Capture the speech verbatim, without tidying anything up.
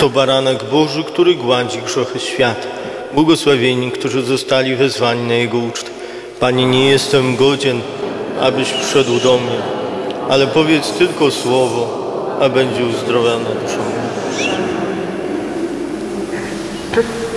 To baranek Boży, który gładzi grzechy świata. Błogosławieni, którzy zostali wezwani na Jego ucztę. Panie, nie jestem godzien, abyś wszedł do mnie, ale powiedz tylko słowo, a będzie uzdrowiona dusza moja.